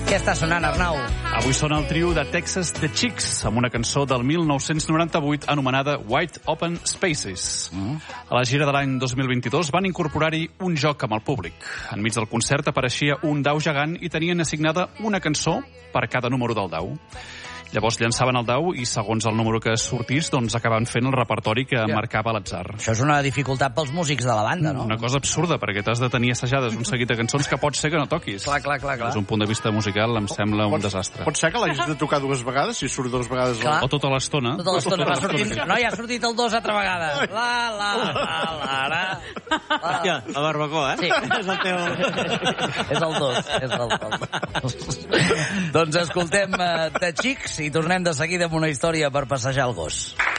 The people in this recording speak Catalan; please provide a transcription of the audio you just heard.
Què està sonant, Arnau? Avui sona el trio de Texas The Chicks, amb una cançó del 1998 anomenada Wide Open Spaces. A la gira de l'any 2022 van incorporar-hi un joc amb el públic. Enmig del concert apareixia un dau gegant i tenien assignada una cançó per cada número del dau. Llavors llançaven el dau i, segons el número que sortís, doncs acabaven fent el repertori que marcava l'atzar. Això és una dificultat pels músics de la banda, no? Una cosa absurda, perquè t'has de tenir assajades un seguit de cançons que pot ser que no toquis. Clar. Des d'un punt de vista musical em sembla un desastre. Pot ser que l'hagis de tocar dues vegades, si surt dues vegades... Clar. O tota l'estona. Tota l'estona va sortint... No, ja ha sortit el 2 altra vegada. La. Hòstia, la barbacoa, Sí. És el teu... És el 2, és el 2. Doncs escoltem The Chicks i tornem de seguida amb una història per passejar el gos.